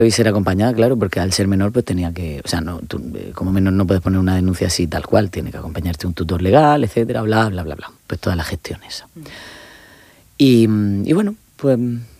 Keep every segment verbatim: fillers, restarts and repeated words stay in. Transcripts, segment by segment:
Y ser acompañada, claro, porque al ser menor pues tenía que, o sea, no, tú, como menor no puedes poner una denuncia así tal cual, tiene que acompañarte un tutor legal, etcétera, bla, bla, bla, bla, pues toda la gestión esa. Mm. Y, y bueno, pues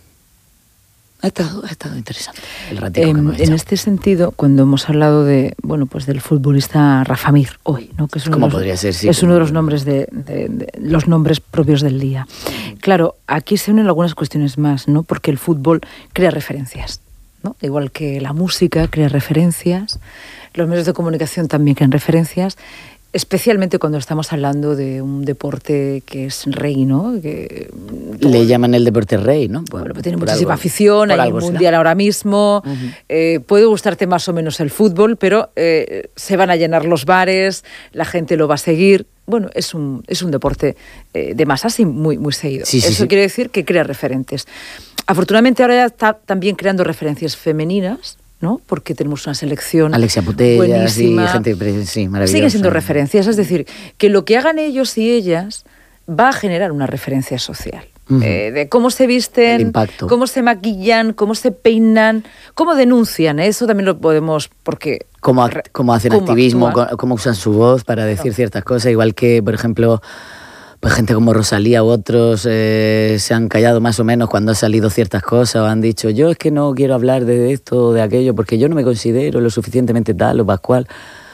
ha estado, ha estado interesante el ratito eh, que hemos En echado. este sentido, cuando hemos hablado de, bueno, pues del futbolista Rafa Mir hoy, ¿no? Que es uno ¿Cómo de los, podría ser? Sí, es uno de los como... nombres de, de, de los nombres propios del día. Mm. Claro, aquí se unen algunas cuestiones más, ¿no? Porque el fútbol crea referencias, ¿no? Igual que la música crea referencias, los medios de comunicación también crean referencias, especialmente cuando estamos hablando de un deporte que es rey, ¿no? Que todo... Le llaman el deporte rey, ¿no? Por, bueno, pues tiene muchísima algo, afición, hay un mundial será. ahora mismo, uh-huh. eh, puede gustarte más o menos el fútbol, pero eh, se van a llenar los bares, la gente lo va a seguir. Bueno, es un, es un deporte eh, de masas y muy, muy seguido. Sí, sí, Eso sí. quiere decir que crea referentes. Afortunadamente ahora ya está también creando referencias femeninas, ¿no? Porque tenemos una selección Alexia Putellas buenísima. Y gente sí, maravillosa. Siguen siendo referencias, es decir, que lo que hagan ellos y ellas va a generar una referencia social. Uh-huh. Eh, de cómo se visten, cómo se maquillan, cómo se peinan, cómo denuncian, ¿eh? Eso también lo podemos, porque... Cómo, cómo hacen cómo activismo, actúan. Cómo usan su voz para decir no. ciertas cosas, igual que, por ejemplo... Pues gente como Rosalía u otros eh, se han callado más o menos cuando han salido ciertas cosas o han dicho yo es que no quiero hablar de esto o de aquello porque yo no me considero lo suficientemente tal o pascual.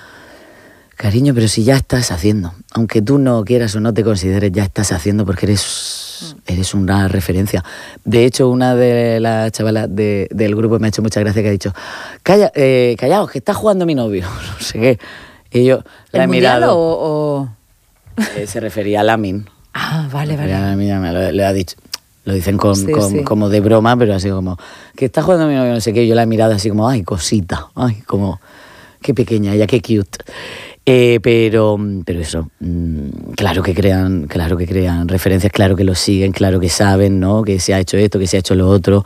Cariño, pero si ya estás haciendo, aunque tú no quieras o no te consideres, ya estás haciendo porque eres, eres una referencia. De hecho, una de las chavalas de, del grupo me ha hecho mucha gracia que ha dicho Calla, eh, callaos, que está jugando mi novio, no sé qué. Y yo la he mirado... o...? o... Eh, se refería a Lamin. Ah, vale, vale. A Lamin, lo, lo ha dicho. Lo dicen con, sí, con, sí. como de broma, pero así como que está jugando mi novio, no sé qué. Yo la he mirado así como, ay, cosita, ay, como, qué pequeña, ya qué cute. Eh, pero, pero eso, mmm, claro que crean, claro que crean referencias, claro que lo siguen, claro que saben, ¿no? Que se ha hecho esto, que se ha hecho lo otro.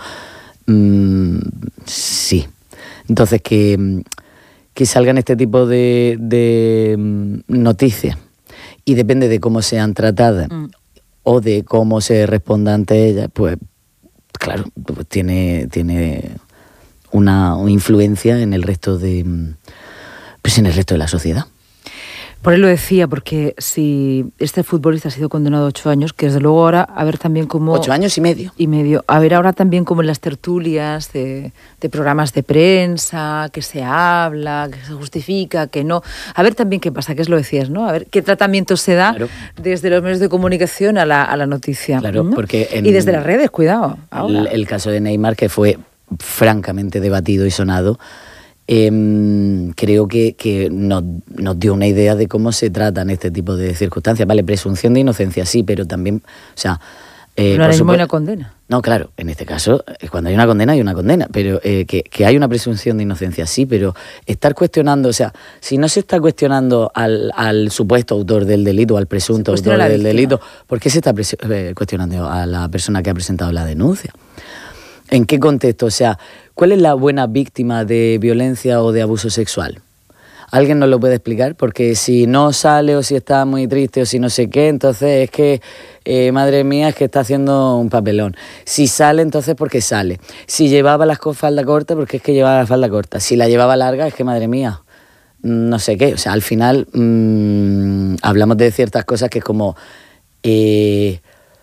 Mm, sí. Entonces que, que salgan este tipo de, de noticias. Y depende de cómo sean tratadas mm. o de cómo se responda ante ellas, pues claro, pues tiene, tiene una, una influencia en el resto de pues en el resto de la sociedad. Por él lo decía, porque si este futbolista ha sido condenado a ocho años, que desde luego ahora, a ver también cómo... Ocho años y medio. Y medio. A ver ahora también como en las tertulias de, de programas de prensa, que se habla, que se justifica, que no... A ver también qué pasa, que es lo decías, ¿no? A ver qué tratamiento se da claro. desde los medios de comunicación a la, a la noticia. Claro, ¿no? porque... En, y desde las redes, cuidado. El, el caso de Neymar, que fue francamente debatido y sonado, Eh, creo que, que nos, nos dio una idea de cómo se tratan este tipo de circunstancias. Vale, presunción de inocencia sí, pero también, o sea... Eh, no hay una condena. No, claro, en este caso, cuando hay una condena, hay una condena, pero eh, que, que hay una presunción de inocencia sí, pero estar cuestionando, o sea, si no se está cuestionando al, al supuesto autor del delito, o al presunto autor del víctima. delito, ¿por qué se está presu- eh, cuestionando a la persona que ha presentado la denuncia? ¿En qué contexto? O sea, ¿cuál es la buena víctima de violencia o de abuso sexual? ¿Alguien nos lo puede explicar? Porque si no sale o si está muy triste o si no sé qué, entonces es que, eh, madre mía, es que está haciendo un papelón. Si sale, entonces porque sale. Si llevaba la falda corta, porque es que llevaba la falda corta. Si la llevaba larga, es que, madre mía, no sé qué. O sea, al final mmm, hablamos de ciertas cosas que es como... Eh,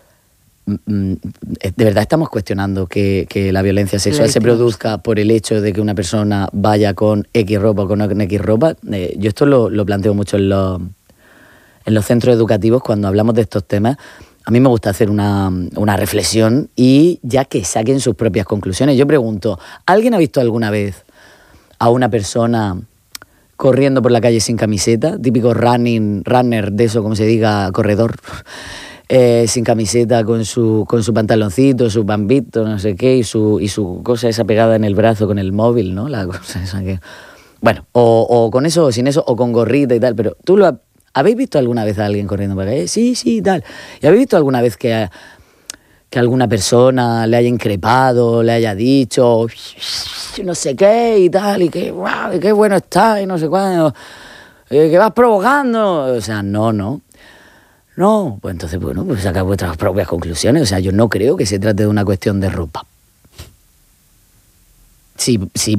de verdad estamos cuestionando que, que la violencia sexual sí, se produzca por el hecho de que una persona vaya con X ropa o con X ropa. Eh, yo esto lo, lo planteo mucho en los, en los centros educativos cuando hablamos de estos temas. A mí me gusta hacer una, una reflexión y ya que saquen sus propias conclusiones. Yo pregunto, ¿alguien ha visto alguna vez a una persona corriendo por la calle sin camiseta? Típico running, runner de eso, como se diga, corredor. Eh, sin camiseta, con su con su pantaloncito, su bambito, no sé qué, y su y su cosa esa pegada en el brazo con el móvil, ¿no? La cosa esa que... Bueno, o, o con eso o sin eso, o con gorrita y tal, pero ¿tú lo ha... habéis visto alguna vez a alguien corriendo por la calle? Sí, sí, tal. ¿Y habéis visto alguna vez que, a, que alguna persona le haya increpado, le haya dicho no sé qué y tal, y que, wow, y qué bueno está, y no sé cuándo, eh, que vas provocando? O sea, no, no. No, pues entonces, bueno, pues sacad vuestras propias conclusiones. O sea, yo no creo que se trate de una cuestión de ropa. Si si, si